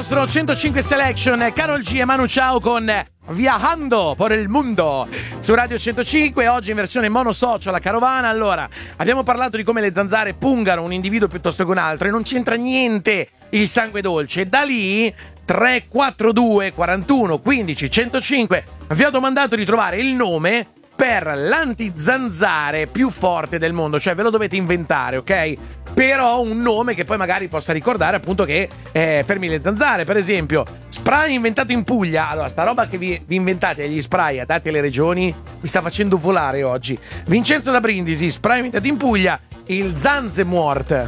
nostro 105 Selection, Karol G e Manu Chao con Viajando por el Mundo su Radio 105, oggi in versione monosocial la carovana. Allora, abbiamo parlato di come le zanzare pungano un individuo piuttosto che un altro e non c'entra niente il sangue dolce. Da lì 342 41 15 105 vi ho domandato di trovare il nome per l'antizanzare più forte del mondo, cioè ve lo dovete inventare, ok? Però un nome che poi magari possa ricordare appunto che fermi le zanzare. Per esempio, spray inventato in Puglia. Allora, sta roba che vi inventate agli spray adatti alle regioni mi sta facendo volare oggi. Vincenzo da Brindisi, spray inventato in Puglia, il Zanzemort.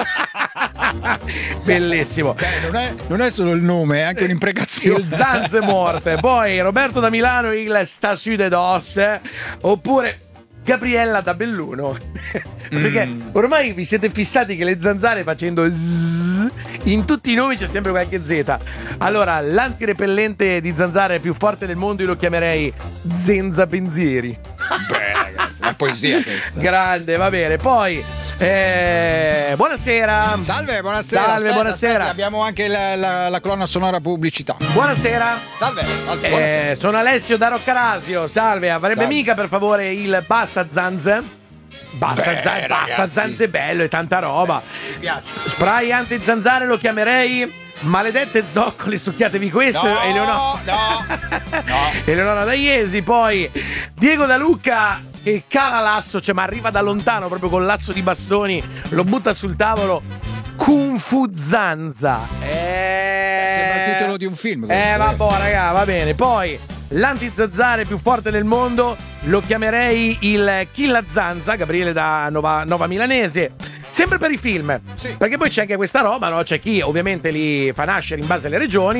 Bellissimo. Non è solo il nome, è anche un'imprecazione. Il Zanzemort. Poi Roberto da Milano, il Stasù de Dos. Oppure Gabriella da Belluno. Perché ormai vi siete fissati che le zanzare facendo zzz, in tutti i nomi c'è sempre qualche Z. Allora, l'antirepellente di zanzare più forte del mondo io lo chiamerei Zenza Pensieri. Beh, ragazzi, è poesia questa. Grande, va bene. Poi buonasera. Salve, buonasera. Salve, buonasera. Aspetta, abbiamo anche la colonna sonora pubblicità. Buonasera. Salve, buonasera. Sono Alessio da Roccarasio. Salve, avrebbe Salve. mica per favore il Basta Zanze? Basta Zanze bello e tanta roba. Mi piace. Spray anti-zanzare lo chiamerei maledette zoccole, succhiatevi questo. No. Eleonora da Iesi. Poi Diego da Lucca che cala l'asso, cioè ma arriva da lontano proprio con l'asso di bastoni, lo butta sul tavolo. Kung Fu Zanza. Sembra il titolo di un film questo, vabbè raga, va bene. Poi l'antizanzare più forte del mondo lo chiamerei il Killa Zanza, Gabriele da Nova Milanese. Sempre per i film, Sì. perché poi c'è anche questa roba, no? C'è chi ovviamente li fa nascere in base alle regioni.